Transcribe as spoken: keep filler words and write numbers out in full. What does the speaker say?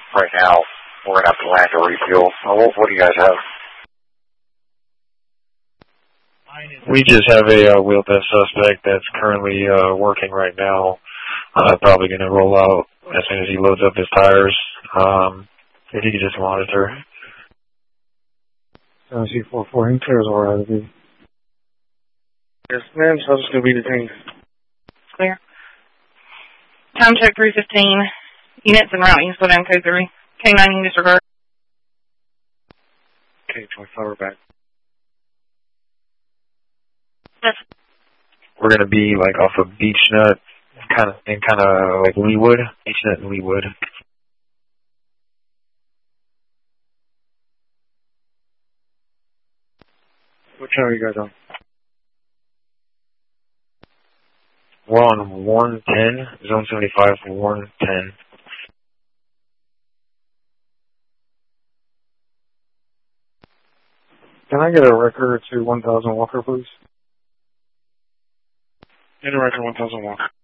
right now. We're going to have to land to refuel. Uh, what, what do you guys have? We just have a uh, wheel test suspect that's currently uh, working right now. Uh, probably going to roll out as soon as he loads up his tires. Um, if you could just monitor. seven C four four, he clears all right. Yes, ma'am, so this is going to be detained. Clear. Time check three fifteen. Units en route, you can slow down code three. K nine, you can disregard. K twenty-five, we're back. Yes. We're going to be like off of Beach Nut, kind of, and kind of like Leewood. Beach Nut and Leewood. What channel are you guys on? We're on one ten, zone seventy-five for one ten. Can I get a record to one thousand Walker, please? Get a record one thousand Walker.